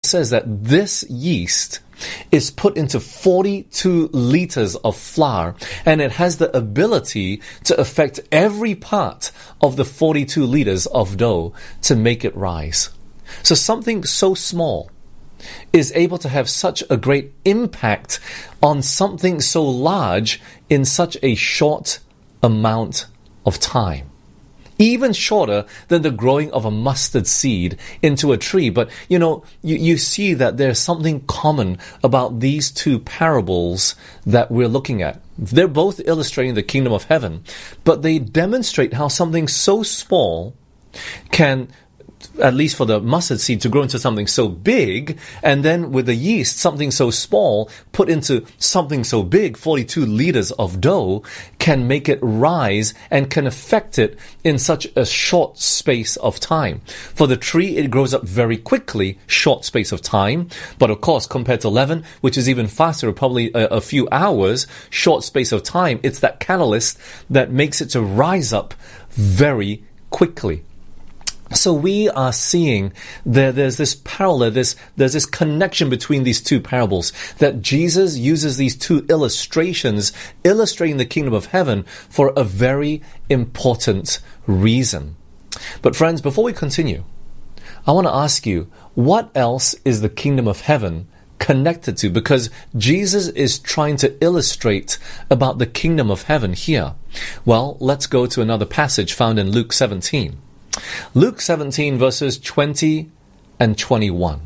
says that this yeast is put into 42 liters of flour, and it has the ability to affect every part of the 42 liters of dough to make it rise. So something so small is able to have such a great impact on something so large in such a short amount of time. Even shorter than the growing of a mustard seed into a tree. But, you see that there's something common about these two parables that we're looking at. They're both illustrating the kingdom of heaven, but they demonstrate how something so small can, at least for the mustard seed, to grow into something so big, and then with the yeast, something so small put into something so big, 42 liters of dough, can make it rise and can affect it in such a short space of time. For the tree, it grows up very quickly, short space of time, but of course, compared to leaven, which is even faster, probably a few hours, short space of time, it's that catalyst that makes it to rise up very quickly. So we are seeing there's this parallel, there's this connection between these two parables, that Jesus uses these two illustrations illustrating the kingdom of heaven for a very important reason. But friends, before we continue, I want to ask you, what else is the kingdom of heaven connected to? Because Jesus is trying to illustrate about the kingdom of heaven here. Well, let's go to another passage found in Luke 17. Luke 17 verses 20 and 21.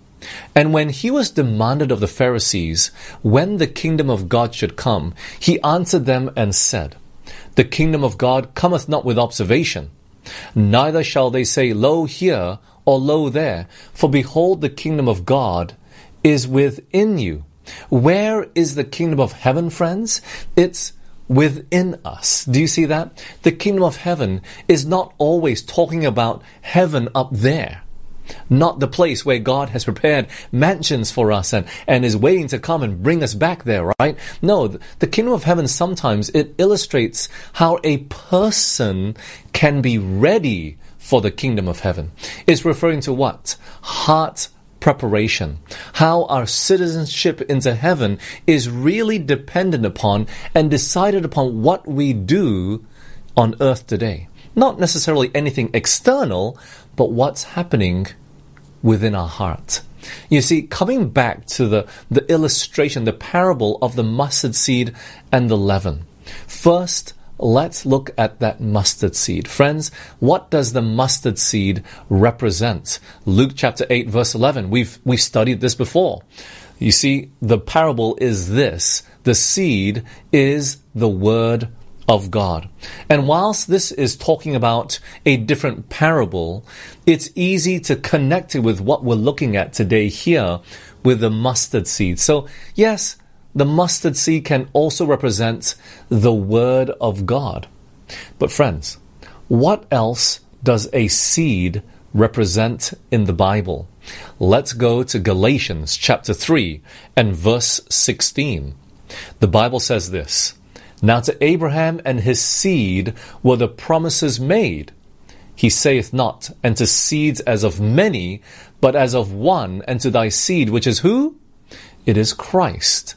And when he was demanded of the Pharisees when the kingdom of God should come, he answered them and said, The kingdom of God cometh not with observation, neither shall they say, Lo here, or lo there, for behold, the kingdom of God is within you. Where is the kingdom of heaven, friends? It's within us. Do you see that? The kingdom of heaven is not always talking about heaven up there, not the place where God has prepared mansions for us and is waiting to come and bring us back there, right? No, the kingdom of heaven, sometimes it illustrates how a person can be ready for the kingdom of heaven. It's referring to what? Heart preparation. How our citizenship into heaven is really dependent upon and decided upon what we do on earth today. Not necessarily anything external, but what's happening within our heart. You see, coming back to the illustration, the parable of the mustard seed and the leaven. First, let's look at that mustard seed. Friends, what does the mustard seed represent? Luke chapter 8 verse 11. We've studied this before. You see, the parable is this. The seed is the word of God. And whilst this is talking about a different parable, it's easy to connect it with what we're looking at today here with the mustard seed. So, yes, the mustard seed can also represent the Word of God. But friends, what else does a seed represent in the Bible? Let's go to Galatians chapter 3 and verse 16. The Bible says this, Now to Abraham and his seed were the promises made. He saith not, and to seeds as of many, but as of one, and to thy seed, which is who? It is Christ.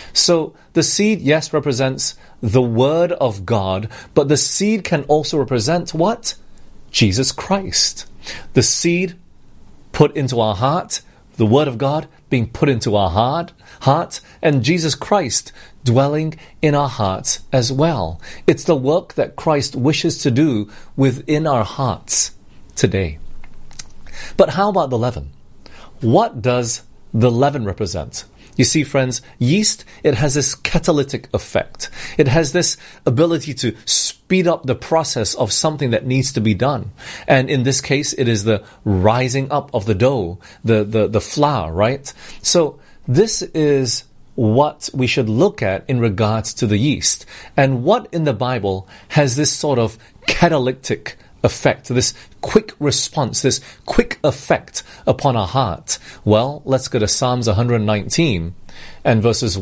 So the seed, yes, represents the Word of God, but the seed can also represent what? Jesus Christ. The seed put into our heart, the Word of God being put into our heart, and Jesus Christ dwelling in our hearts as well. It's the work that Christ wishes to do within our hearts today. But how about the leaven? What does the leaven represent? You see, friends, yeast, it has this catalytic effect. It has this ability to speed up the process of something that needs to be done. And in this case, it is the rising up of the dough, the flour, right? So this is what we should look at in regards to the yeast. And what in the Bible has this sort of catalytic effect, this quick response, this quick effect upon our heart? Well, let's go to Psalms 119 and verse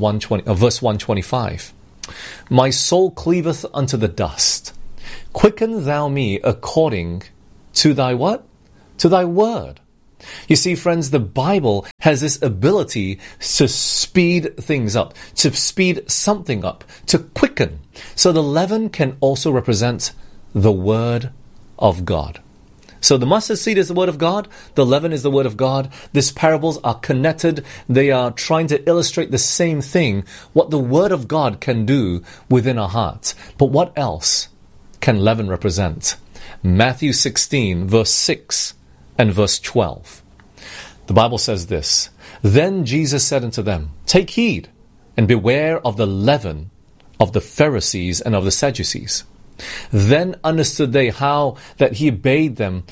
125. My soul cleaveth unto the dust. Quicken thou me according to thy what? To thy word. You see, friends, the Bible has this ability to speed things up, to speed something up, to quicken. So the leaven can also represent the Word of God. So the mustard seed is the Word of God. The leaven is the Word of God. These parables are connected. They are trying to illustrate the same thing, what the Word of God can do within our hearts. But what else can leaven represent? Matthew 16, verse 6 and verse 12. The Bible says this, "Then Jesus said unto them, Take heed, and beware of the leaven of the Pharisees and of the Sadducees. Then understood they how that he bade them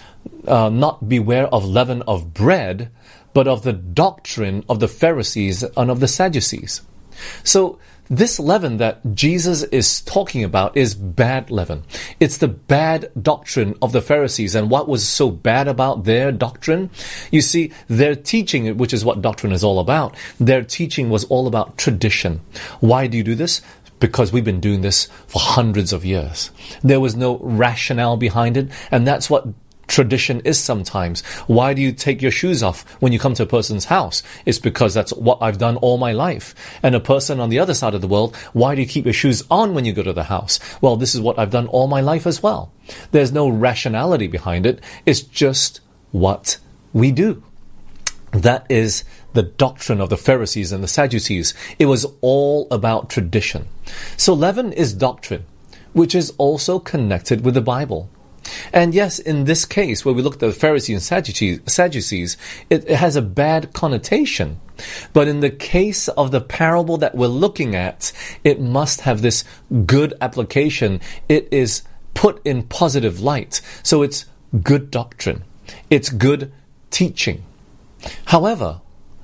not beware of leaven of bread, but of the doctrine of the Pharisees and of the Sadducees." So this leaven that Jesus is talking about is bad leaven. It's the bad doctrine of the Pharisees. And what was so bad about their doctrine? You see, their teaching, which is what doctrine is all about, their teaching was all about tradition. Why do you do this? Because we've been doing this for hundreds of years. There was no rationale behind it, and that's what tradition is sometimes. Why do you take your shoes off when you come to a person's house? It's because that's what I've done all my life. And a person on the other side of the world, why do you keep your shoes on when you go to the house? Well, this is what I've done all my life as well. There's no rationality behind it. It's just what we do. That is the doctrine of the Pharisees and the Sadducees. It was all about tradition. So leaven is doctrine, which is also connected with the Bible. And yes, in this case, where we look at the Pharisees and Sadducees, it has a bad connotation. But in the case of the parable that we're looking at, it must have this good application. It is put in positive light. So it's good doctrine. It's good teaching. However,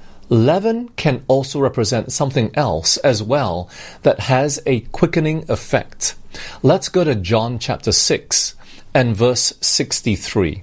leaven can also represent something else as well that has a quickening effect. Let's go to John chapter 6 and verse 63.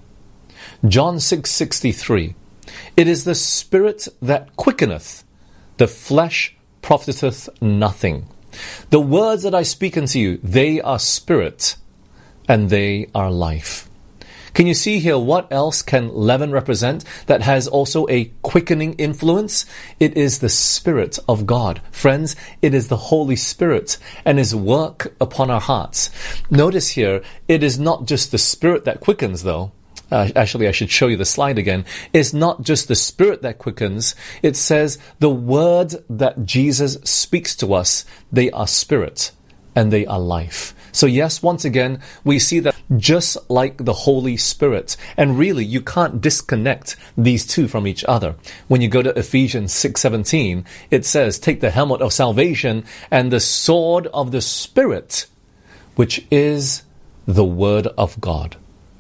John 6:63. "It is the Spirit that quickeneth, the flesh profiteth nothing. The words that I speak unto you, they are spirit, and they are life." Can you see here what else can leaven represent that has also a quickening influence? It is the Spirit of God. Friends, it is the Holy Spirit and His work upon our hearts. Notice here, it is not just the Spirit that quickens though. Actually, I should show you the slide again. It's not just the Spirit that quickens. It says the word that Jesus speaks to us, they are spirit and they are life. So yes, once again, we see that just like the Holy Spirit, and really you can't disconnect these two from each other. When you go to Ephesians 6:17, it says, "Take the helmet of salvation and the sword of the Spirit, which is the Word of God."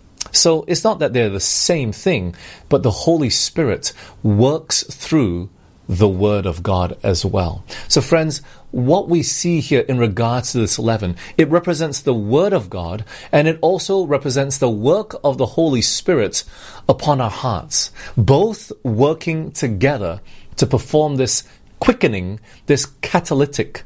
So it's not that they're the same thing, but the Holy Spirit works through the Word of God as well. So friends, what we see here in regards to this leaven, it represents the Word of God, and it also represents the work of the Holy Spirit upon our hearts, both working together to perform this quickening, this catalytic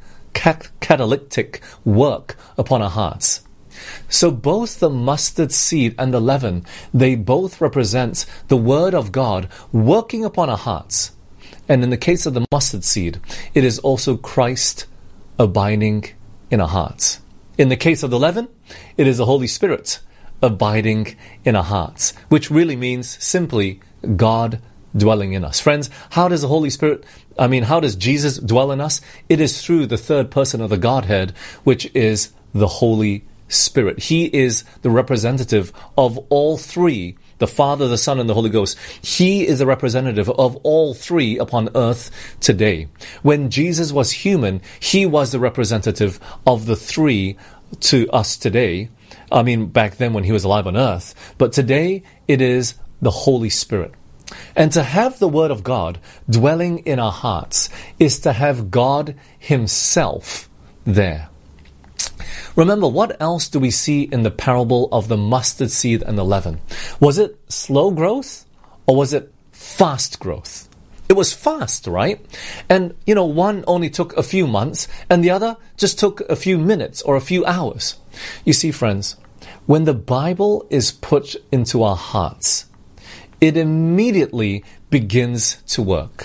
work upon our hearts. So both the mustard seed and the leaven, they both represent the Word of God working upon our hearts. And in the case of the mustard seed, it is also Christ abiding in our hearts. In the case of the leaven, it is the Holy Spirit abiding in our hearts, which really means simply God dwelling in us. Friends, how does Jesus dwell in us? It is through the third person of the Godhead, which is the Holy Spirit. He is the representative of all three, the Father, the Son, and the Holy Ghost. He is the representative of all three upon earth today. When Jesus was human, He was the representative of the three to us today. Back then when He was alive on earth. But today, it is the Holy Spirit. And to have the Word of God dwelling in our hearts is to have God Himself there. Remember, what else do we see in the parable of the mustard seed and the leaven? Was it slow growth or was it fast growth? It was fast, right? And, one only took a few months and the other just took a few minutes or a few hours. You see, friends, when the Bible is put into our hearts, it immediately begins to work.